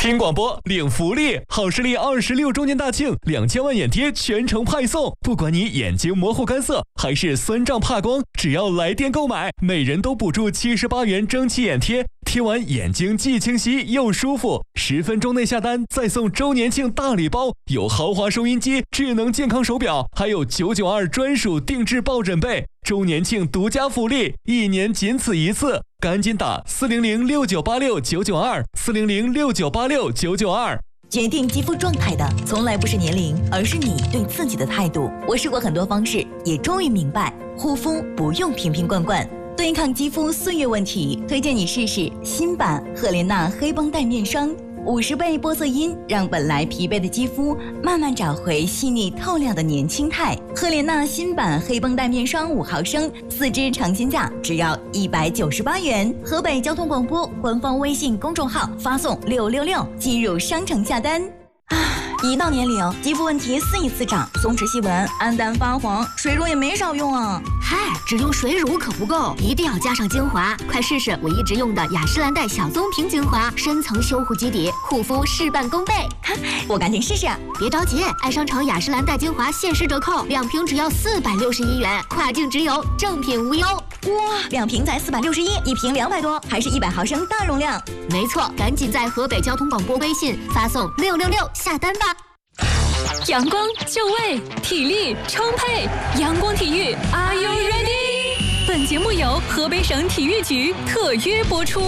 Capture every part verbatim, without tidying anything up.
听广播领福利，好视力二十六周年大庆，两千万眼贴全程派送。不管你眼睛模糊干涩还是酸胀怕光，只要来电购买，每人都补助七十八元蒸汽眼贴，贴完眼睛既清晰又舒服。十分钟内下单再送周年庆大礼包，有豪华收音机、智能健康手表，还有九九二专属定制抱枕被。周年庆独家福利，一年仅此一次，赶紧打四零零六九八六九九二四零零六九八六九九二。 决定肌肤状态的从来不是年龄，而是你对自己的态度。我试过很多方式，也终于明白，护肤不用瓶瓶罐罐。对抗肌肤岁月问题，推荐你试试新版赫莲娜黑绷带面霜。五十倍玻色因让本来疲惫的肌肤慢慢找回细腻透亮的年轻态。赫莲娜新版黑绷带面霜五毫升，四支尝鲜价只要一百九十八元。河北交通广播官方微信公众号发送六六六进入商城下单。一到年龄，肌肤问题肆意滋长，松弛细纹、暗淡发黄，水乳也没少用啊。 嗨，只用水乳可不够，一定要加上精华。快试试我一直用的雅诗兰黛小棕瓶精华，深层修护基底，护肤事半功倍。 我赶紧试试。 别着急，爱商城雅诗兰黛精华限时折扣，两瓶只要四百六十一元，跨境直邮，正品无忧。 哇，两瓶才四百六十一，一瓶两百多，还是一百毫升大容量。 没错，赶紧在河北交通广播微信发送六六六下单吧。 阳光就位，体力充沛，阳光体育 Are you ready？ 本节目由河北省体育局特约播出。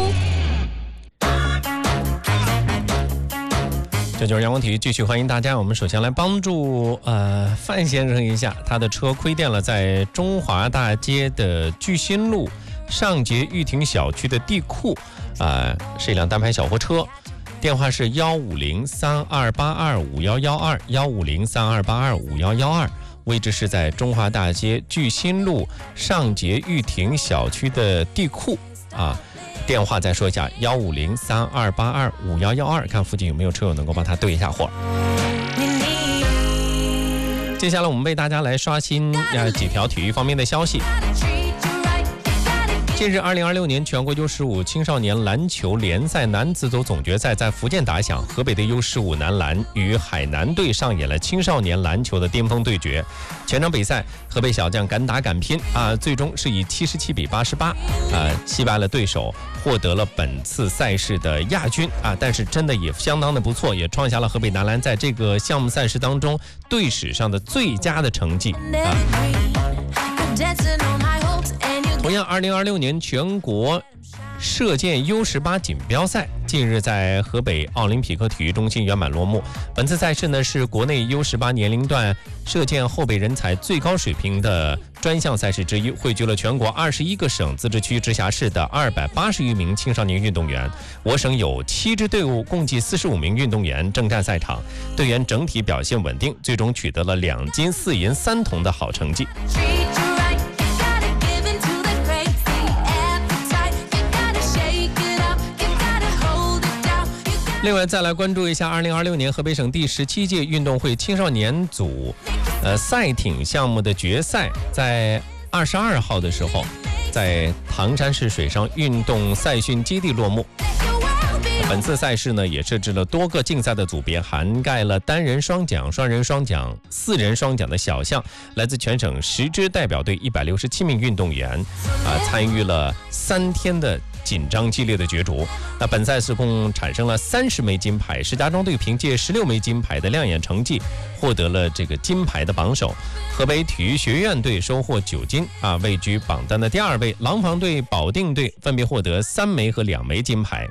这就是阳光体育，继续欢迎大家。我们首先来帮助呃范先生一下，他的车亏电了，在中华大街的聚新路上捷裕庭小区的地库，啊、呃，是一辆单排小货车。电话是幺五零三二八二五幺幺二幺五零三二八二五幺幺二，位置是在中华大街聚新路上捷裕庭小区的地库啊。电话再说一下幺五零三二八二五幺幺二，看附近有没有车友能够帮他对一下货。接下来我们为大家来刷新呃几条体育方面的消息。近日，二零二六年全国 U 十五青少年篮球联赛男子组总决赛在福建打响，河北的 U 十五男篮与海南队上演了青少年篮球的巅峰对决。全场比赛，河北小将敢打敢拼啊，最终是以七十七比八十八啊击败了对手，获得了本次赛事的亚军啊。但是真的也相当的不错，也创下了河北男篮在这个项目赛事当中队史上的最佳的成绩啊。同样，二零二六年全国射箭 U 十八锦标赛近日在河北奥林匹克体育中心圆满落幕。本次赛事呢是国内 U 十八年龄段射箭后备人才最高水平的专项赛事之一，汇聚了全国二十一个省、自治区、直辖市的二百八十余名青少年运动员。我省有七支队伍，共计四十五名运动员征战赛场，队员整体表现稳定，最终取得了两金四银三铜的好成绩。另外，再来关注一下二零二六年河北省第十七届运动会青少年组呃赛艇项目的决赛，在二十二号的时候，在唐山市水上运动赛训基地落幕。本次赛事呢，也设置了多个竞赛的组别，涵盖了单人双桨、双人双桨、四人双桨的小项。来自全省十支代表队一百六十七名运动员啊、呃，参与了三天的紧张激烈的角逐。那本赛事共产生了三十枚金牌，石家庄队凭借十六枚金牌的亮眼成绩，获得了这个金牌的榜首。河北体育学院队收获九金啊，位居榜单的第二位。廊坊队、保定队分别获得三枚和两枚金牌。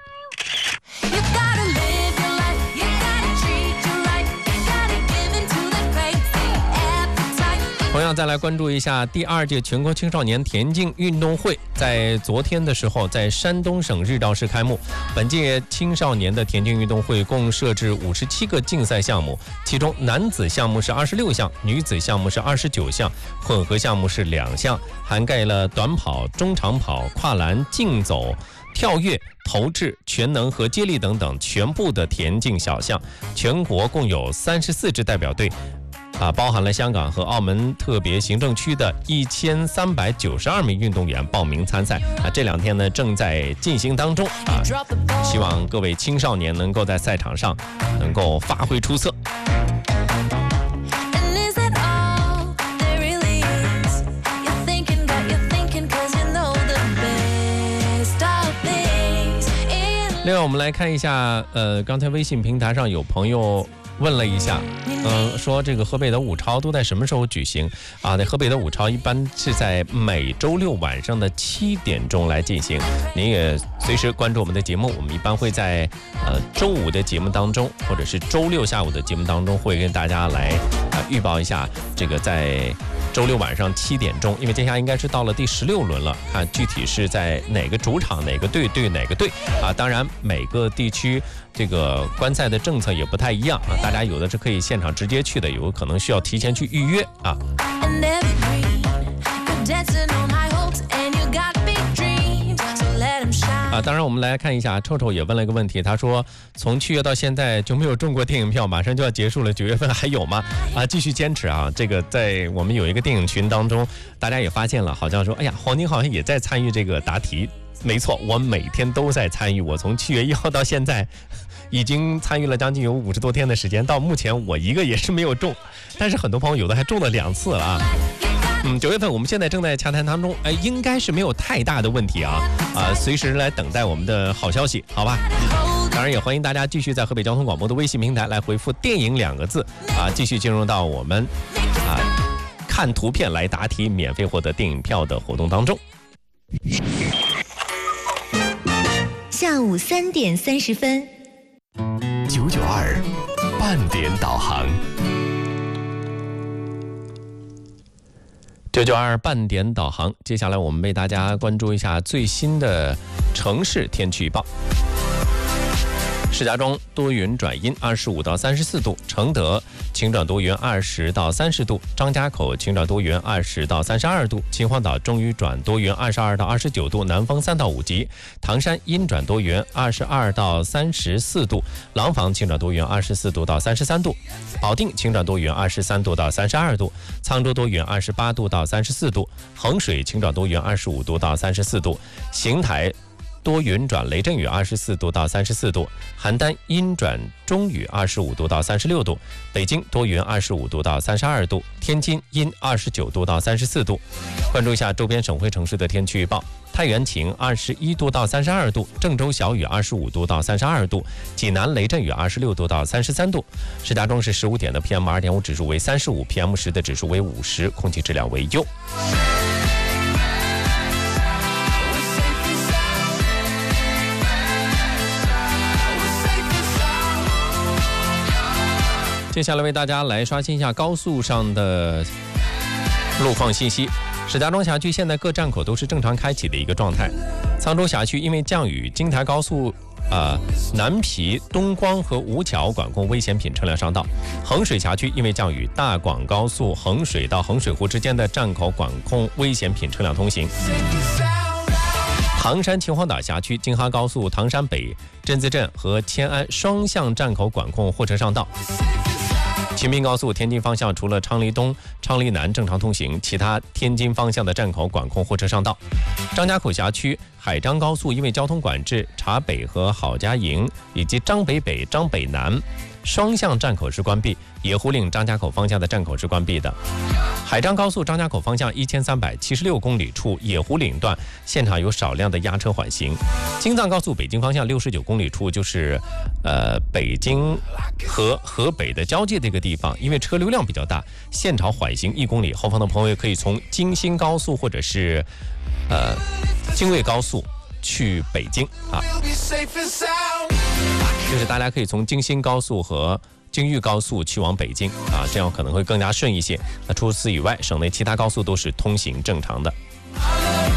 同样再来关注一下第二届全国青少年田径运动会，在昨天的时候在山东省日照市开幕。本届青少年的田径运动会共设置五十七个竞赛项目，其中男子项目是二十六项，女子项目是二十九项，混合项目是两项，涵盖了短跑、中长跑、跨栏、竞走、跳跃、投掷、全能和接力等等全部的田径小项。全国共有三十四支代表队啊、 啊，包含了香港和澳门特别行政区的一千三百九十二名运动员报名参赛啊，这两天呢正在进行当中啊，希望各位青少年能够在赛场上能够发挥出色。另外，我们来看一下，呃，刚才微信平台上有朋友问了一下，嗯、呃，说这个河北的武超都在什么时候举行啊？那河北的武超一般是在每周六晚上的七点钟来进行。您也随时关注我们的节目，我们一般会在呃周五的节目当中，或者是周六下午的节目当中，会跟大家来啊、呃、预报一下这个在周六晚上七点钟，因为接下来应该是到了第十六轮了，看具体是在哪个主场哪个队对哪个队啊。当然每个地区这个观赛的政策也不太一样啊，大家有的是可以现场直接去的，有可能需要提前去预约啊。啊，当然我们来看一下，臭臭也问了一个问题，他说从七月到现在就没有中过电影票，马上就要结束了，九月份还有吗？啊，继续坚持啊！这个在我们有一个电影群当中，大家也发现了，好像说，哎呀，黄宁好像也在参与这个答题。没错，我每天都在参与，我从七月一号到现在，已经参与了将近有五十多天的时间，到目前我一个也是没有中，但是很多朋友有的还中了两次了啊。嗯，九月份我们现在正在洽谈当中，哎，应该是没有太大的问题啊啊，随时来等待我们的好消息，好吧？当然也欢迎大家继续在河北交通广播的微信平台来回复"电影"两个字啊，继续进入到我们啊看图片来答题，免费获得电影票的活动当中。 下午三点三十分， 九九二半点导航。 九九二半点导航，接下来我们为大家关注一下最新的城市天气预报。石家庄多云转阴，二十五到三十四度；承德晴转多云，二十到三十度；张家口晴转多云，二十到三十二度；秦皇岛中雨转多云，二十二到二十九度，南风三到五级；唐山阴转多云，二十二到三十四度；廊坊晴转多云，二十四度到三十三度；保定晴转多云，二十三度到三十二度；沧州多云，二十八度到三十四度；衡水晴转多云，二十五度到三十四度；邢台多云转雷阵雨，二十四度到三十四度；邯郸阴转中雨，二十五度到三十六度；北京多云，二十五度到三十二度；天津阴，二十九度到三十四度。关注一下周边省会城市的天气预报：太原晴，二十一度到三十二度；郑州小雨，二十五度到三十二度；济南雷阵雨，二十六度到三十三度。石家庄市十五点的 P M 二点五 指数为三十五 ，P M 十 的指数为五十，空气质量为优。接下来为大家来刷新一下高速上的路况信息。石家庄辖区现在各站口都是正常开启的一个状态。沧州辖区因为降雨，京台高速呃南皮、东光和吴桥管控危险品车辆上道。衡水辖区因为降雨，大广高速衡水到衡水湖之间的站口管控危险品车辆通行。唐山秦皇岛辖区京哈高速唐山北、镇子镇和迁安双向站口管控货车上道。秦滨高速天津方向除了昌黎东、昌黎南正常通行，其他天津方向的站口管控货车上道。张家口辖区海张高速因为交通管制，茶北和郝家营以及张北北、张北南双向站口是关闭，野狐岭张家口方向的站口是关闭的。海张高速张家口方向一千三百七十六公里处野狐岭段现场有少量的压车缓行。京藏高速北京方向六十九公里处就是呃北京和河北的交界这个地方，因为车流量比较大，现场缓行一公里，后方的朋友可以从京新高速或者是呃京卫高速去北京啊，就是大家可以从京新高速和京豫高速去往北京啊，这样可能会更加顺一些。那除此以外，省内其他高速都是通行正常的。